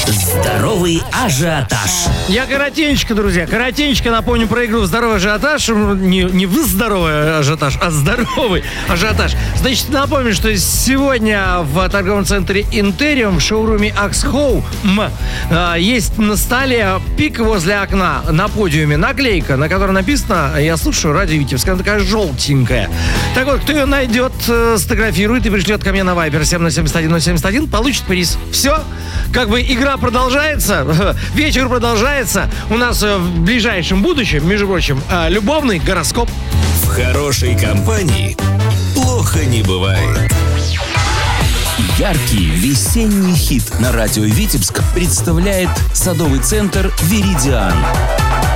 Здоровый ажиотаж. Я коротенько, друзья, напомню про игру «Здоровый ажиотаж». Не вы здоровый ажиотаж, а здоровый ажиотаж. Значит, напомню, что сегодня в торговом центре «Интериум» в шоуруме «Акс-Хоум» есть на столе пик возле окна на подиуме наклейка, на которой написано «Я слушаю радио Витебск». Она такая желтенькая. Так вот, кто ее найдет, сфотографирует и пришлет ко мне на Viber 707-71-71, получит приз. Все, как бы игра продолжается, вечер продолжается. У нас в ближайшем будущем, между прочим, любовный гороскоп. В хорошей компании плохо не бывает. Яркий весенний хит на радио Витебск представляет садовый центр «Веридиан».